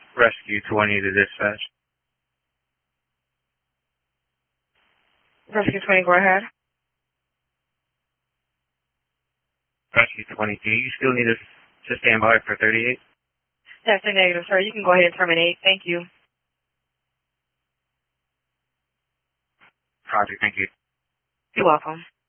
Rescue 20 to dispatch. Rescue 20, go ahead. Rescue 20, do you still need us to stand by for 38? That's a negative, sir. You can go ahead and terminate. Thank you. Roger, thank you. You're welcome.